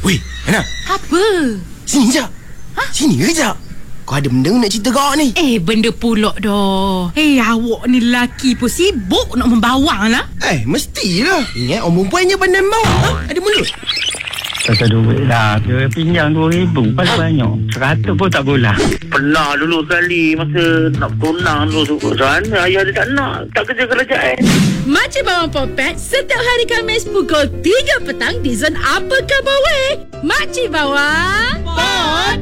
Weh, Ana, Apa? sini je. Sini kejap. Kau ada benda nak cerita kau ni? Benda pulak dah. Awak ni lelaki pun sibuk nak membawang lah. Mestilah. Ingat orang perempuan je pandai bawa. Ada mulut. Pasal duit lah. Dia pinjam 2,000 paling banyak. 100 pun tak boleh. Pernah dulu sekali masa nak bertunang dulu sana ayah dia tak nak, tak kerja kerajaan. Makcik Bawang Popet setiap hari Khamis pukul 3 petang di Zon Apa Khabar Weh. Makcik Bawang